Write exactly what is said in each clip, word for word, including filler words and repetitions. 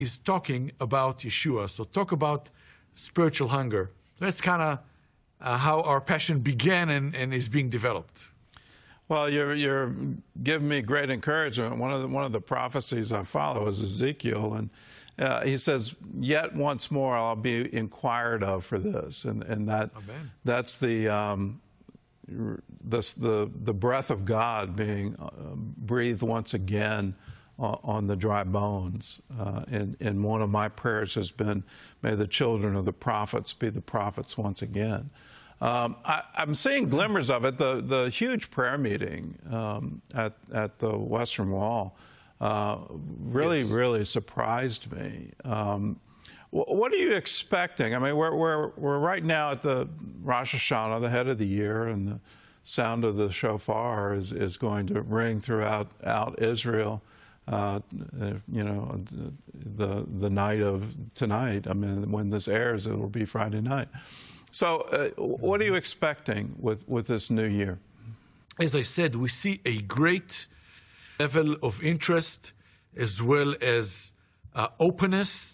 is talking about Yeshua. So talk about spiritual hunger. That's kind of uh, how our passion began and, and is being developed. Well, you're, you're giving me great encouragement. One of the, one of the prophecies I follow is Ezekiel, and uh, he says, "Yet once more I'll be inquired of for this," and and that Amen. That's the um, the the the breath of God being uh, breathed once again on, on the dry bones. Uh, and and one of my prayers has been, "May the children of the prophets be the prophets once again." Um, I, I'm seeing glimmers of it. The the huge prayer meeting um, at at the Western Wall uh, really yes. really surprised me. Um, wh what are you expecting? I mean, we're we're we're right now at the Rosh Hashanah, the head of the year, and the sound of the shofar is is going to ring throughout out Israel. Uh, you know, the the night of tonight. I mean, when this airs, it will be Friday night. So uh, what are you expecting with, with this new year? As I said, we see a great level of interest as well as uh, openness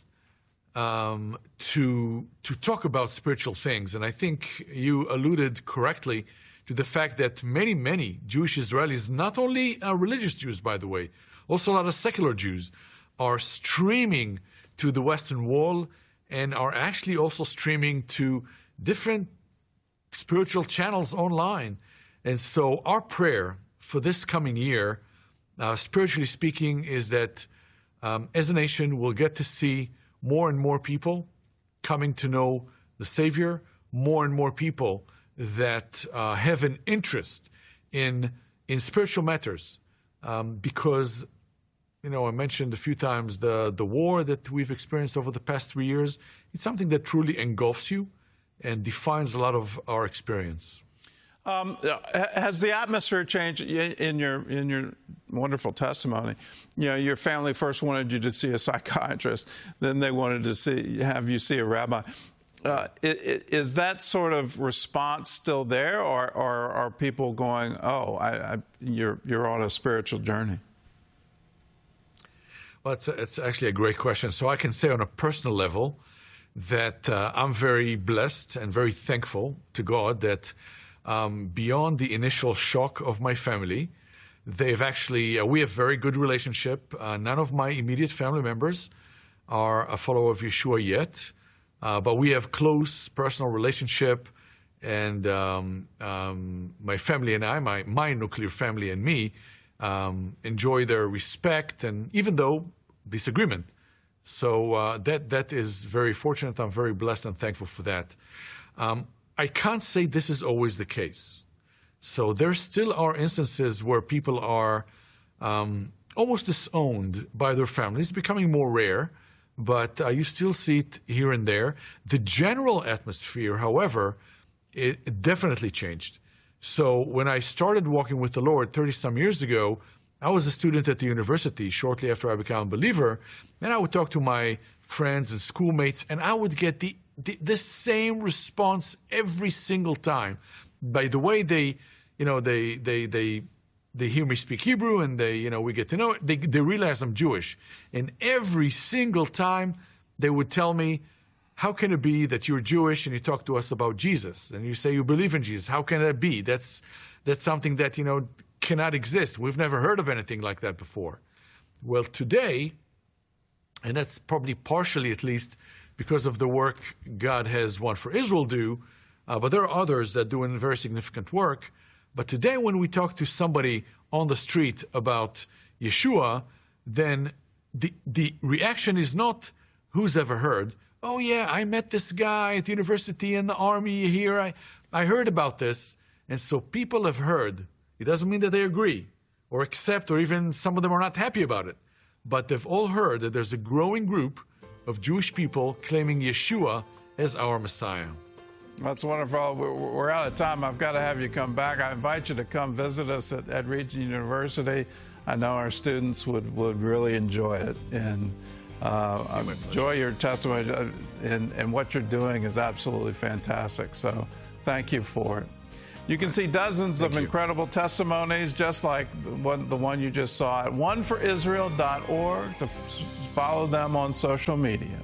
um, to, to talk about spiritual things. And I think you alluded correctly to the fact that many, many Jewish Israelis, not only uh, religious Jews, by the way, also a lot of secular Jews, are streaming to the Western Wall and are actually also streaming to different spiritual channels online. And so our prayer for this coming year, uh, spiritually speaking, is that um, as a nation we'll get to see more and more people coming to know the Savior, more and more people that uh, have an interest in, in spiritual matters. Um, because, you know, I mentioned a few times the, the war that we've experienced over the past three years. It's something that truly engulfs you and defines a lot of our experience. Um, has the atmosphere changed in your in your wonderful testimony? You know, your family first wanted you to see a psychiatrist, then they wanted to see have you see a rabbi. Uh, is that sort of response still there, or, or are people going, "Oh, I, I, you're you're on a spiritual journey"? Well, it's, it's actually a great question. So I can say on a personal level that uh, I'm very blessed and very thankful to God that um, beyond the initial shock of my family, they've actually, uh, we have very good relationship. Uh, none of my immediate family members are a follower of Yeshua yet, uh, but we have close personal relationship, and um, um, my family and I, my, my nuclear family and me, um, enjoy their respect and even though disagreement. So uh, that that is very fortunate. I'm very blessed and thankful for that. Um, I can't say this is always the case. So there still are instances where people are um, almost disowned by their families, becoming more rare, but uh, you still see it here and there. The general atmosphere, however, it, it definitely changed. So when I started walking with the Lord thirty-some years ago, I was a student at the university shortly after I became a believer, and I would talk to my friends and schoolmates, and I would get the, the, the same response every single time. By the way, they, you know, they, they, they, they hear me speak Hebrew, and they, you know, we get to know it. They, they realize I'm Jewish. And every single time they would tell me, "How can it be that you're Jewish and you talk to us about Jesus? And you say you believe in Jesus. How can that be? That's, that's something that, you know, cannot exist. We've never heard of anything like that before." Well, today, and that's probably partially at least because of the work God has wanted for Israel do, uh, but there are others that do very significant work. But today when we talk to somebody on the street about Yeshua, then the, the reaction is not, "Who's ever heard? Oh yeah, I met this guy at the university in the army here. I, I heard about this." And so people have heard. It doesn't mean that they agree or accept, or even some of them are not happy about it. But they've all heard that there's a growing group of Jewish people claiming Yeshua as our Messiah. That's wonderful. We're out of time. I've got to have you come back. I invite you to come visit us at, at Regent University. I know our students would, would really enjoy it. And uh, enjoy your testimony. And, and what you're doing is absolutely fantastic. So thank you for it. You can see dozens Thank of you. incredible testimonies, just like the one, the one you just saw at one for israel dot org, to f- follow them on social media.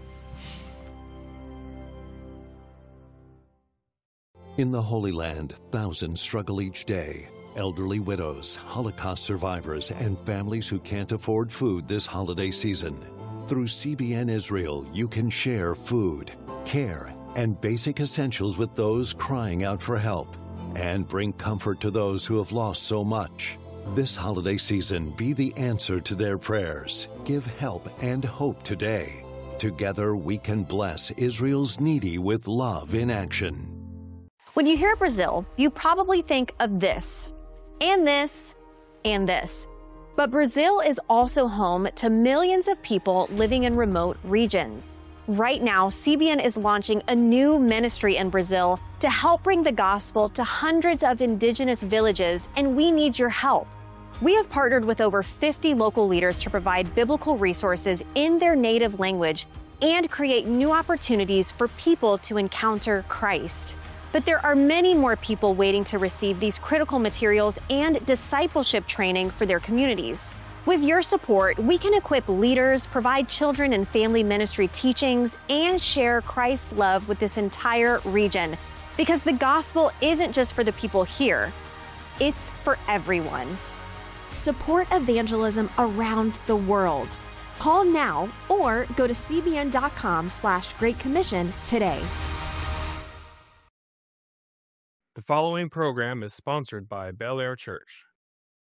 In the Holy Land, thousands struggle each day. Elderly widows, Holocaust survivors, and families who can't afford food this holiday season. Through C B N Israel, you can share food, care, and basic essentials with those crying out for help, and bring comfort to those who have lost so much. This holiday season, be the answer to their prayers. Give help and hope today. Together, we can bless Israel's needy with love in action. When you hear Brazil, you probably think of this, and this, and this. But Brazil is also home to millions of people living in remote regions. Right now, C B N is launching a new ministry in Brazil to help bring the gospel to hundreds of indigenous villages, and we need your help. We have partnered with over fifty local leaders to provide biblical resources in their native language and create new opportunities for people to encounter Christ. But there are many more people waiting to receive these critical materials and discipleship training for their communities. With your support, we can equip leaders, provide children and family ministry teachings, and share Christ's love with this entire region. Because the gospel isn't just for the people here, it's for everyone. Support evangelism around the world. Call now or go to cbn.com slash Great Commission today. The following program is sponsored by Bel Air Church.